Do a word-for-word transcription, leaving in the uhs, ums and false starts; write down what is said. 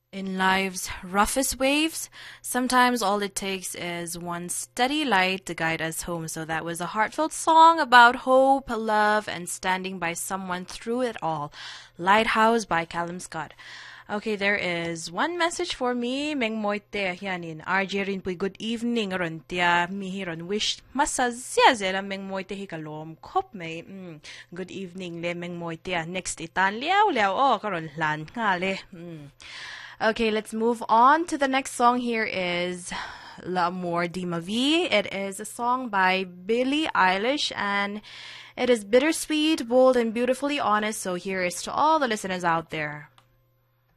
In life's roughest waves, sometimes all it takes is one steady light to guide us home. So that was a heartfelt song about hope, love, and standing by someone through it all. Lighthouse by Callum Scott. Okay, there is one message for me. Meng moite yanin. R J rin po'y good evening ron tia mihiron wish masasya zela meng moite hikalom kop may. Mm. Good evening le meng moite. Next itan liao liao oh karon lan nga le. Mm. Okay, let's move on to the next song. Here is L'amour de ma vie. It is a song by Billie Eilish, and it is bittersweet, bold, and beautifully honest. So here is to all the listeners out there.